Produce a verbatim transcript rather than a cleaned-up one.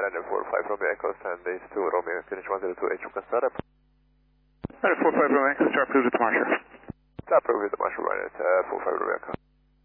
Ryanair four five Romeo Echo, San Base two, Romeo, finish one zero two H, you can start up. Ryanair four five Romeo Echo, start approved with the Marshal. Start approved with the Marshal, Ryanair uh, four five Romeo Echo.